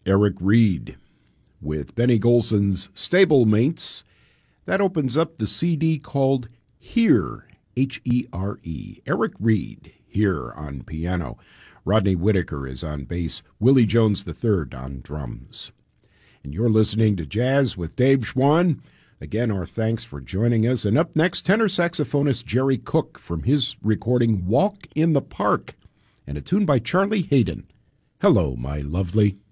Eric Reed with Benny Golson's Stablemates. That opens up the CD called Here, H-E-R-E. Eric Reed, here on piano. Rodney Whitaker is on bass. Willie Jones III on drums. And you're listening to Jazz with Dave Schwann. Again, our thanks for joining us. And up next, tenor saxophonist Jerry Cook from his recording Walk in the Park, and a tune by Charlie Haydon. Hello, my lovely.